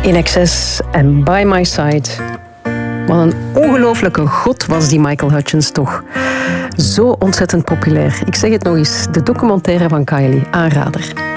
INXS en By My Side. Wat een ongelooflijke god was die Michael Hutchence toch. Zo ontzettend populair. Ik zeg het nog eens, de documentaire van Kylie, aanrader.